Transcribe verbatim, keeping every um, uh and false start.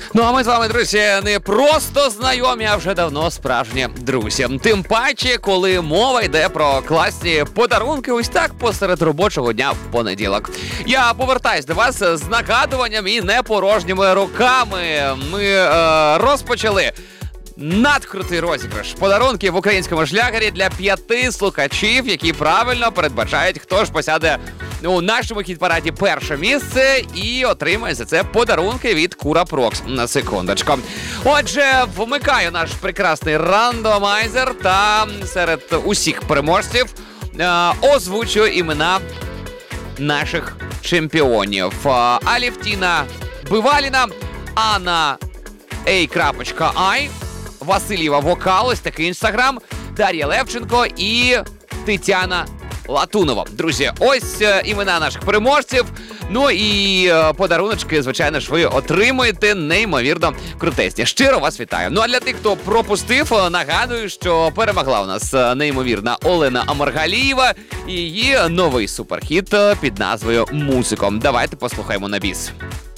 Ну а ми з вами, друзі, не просто знайомі, а вже давно справжні друзі. Тим паче, коли мова йде про класні подарунки ось так посеред робочого дня в понеділок. Я повертаюсь до вас з нагадуванням і непорожніми руками. Ми е, розпочали надкрутий розіграш подарунків в українському шлягері для п'яти слухачів, які правильно передбачають, хто ж посяде у нашому хіт-параді перше місце і отримає за це подарунки від Кура Прокс. На секундочку. Отже, вмикаю наш прекрасний рандомайзер та серед усіх переможців е, озвучую імена наших чемпіонів. Алівтіна Биваліна, Анна A.I, Васильєва Вокал, ось такий інстаграм, Дар'я Левченко і Тетяна Латунова. Друзі, ось е, імена наших переможців. Ну і е, подаруночки, звичайно ж, ви отримуєте неймовірно крутесні. Щиро вас вітаю. Ну а для тих, хто пропустив, нагадую, що перемогла у нас неймовірна Олена Амаргалієва і її новий суперхіт під назвою «Музико». Давайте послухаємо на біс.